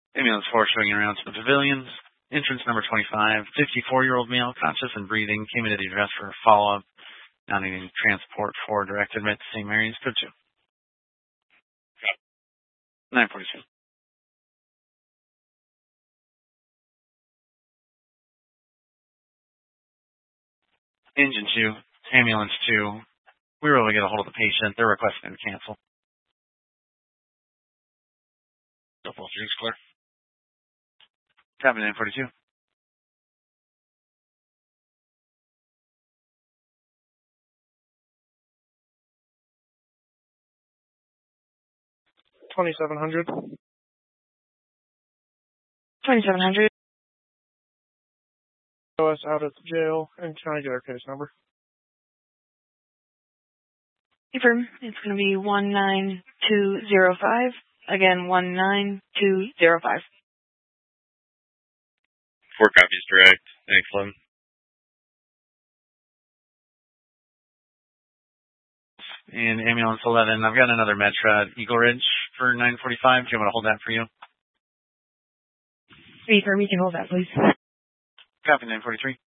Ambulance 4 showing around to the pavilions. Entrance number 25, 54-year-old male, conscious and breathing, came into the address for a follow-up. Now needing transport for direct admit to St. Mary's, code 2. 942. Engine 2, ambulance 2. We were able to get a hold of the patient. They're requesting to cancel. Double three's clear. Copy 942. $2,700. 2700. Us out at the jail, and can I get our case number? Confirm. It's going to be 19205. Again, 19205. 4 copies direct. Excellent. And ambulance 11, I've got another Metra at Eagle Ridge for 945. Do you want to hold that for you? Confirm. You can hold that, please. Copy 943.